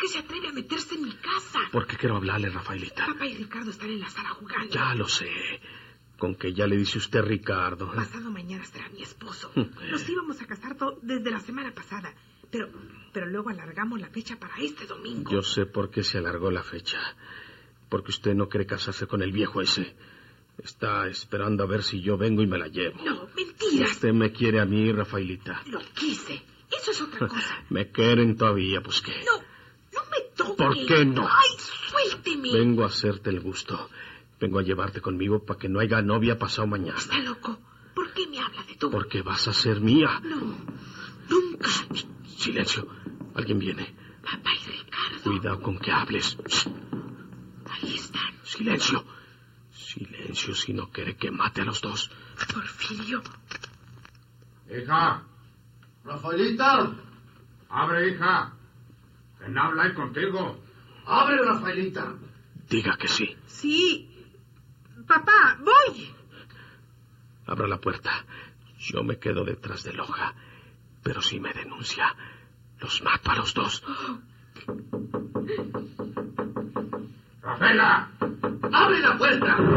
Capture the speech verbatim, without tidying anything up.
qué se atreve a meterse en mi casa? Porque quiero hablarle, Rafaelita. Papá y Ricardo están en la sala jugando. Ya lo sé. Con que ya le dice usted Ricardo. Pasado mañana será mi esposo. Nos íbamos a casar todo desde la semana pasada. Pero, pero luego alargamos la fecha para este domingo. Yo sé por qué se alargó la fecha. Porque usted no quiere casarse con el viejo ese. Está esperando a ver si yo vengo y me la llevo. No, mentiras. Usted me quiere a mí, Rafaelita. Lo quise. Eso es otra cosa. Me quieren todavía, pues qué. No, no me toques. ¿Por qué no? Ay, suélteme. Vengo a hacerte el gusto. Vengo a llevarte conmigo para que no haya novia pasado mañana. Está loco. ¿Por qué me habla de tú? Porque vas a ser mía. No, nunca. Silencio. Alguien viene. Papá y Ricardo. Cuidado con que hables. Ahí están. Silencio. Silencio si no quiere que mate a los dos. Porfirio. Hija. Rafaelita. Abre, hija. ¿Quién habla ahí contigo? Abre, Rafaelita. Diga que sí. Sí. Papá, voy. Abra la puerta. Yo me quedo detrás de Loja. Pero si me denuncia, los mato a los dos. ¡Rafaela! ¡Abre la puerta!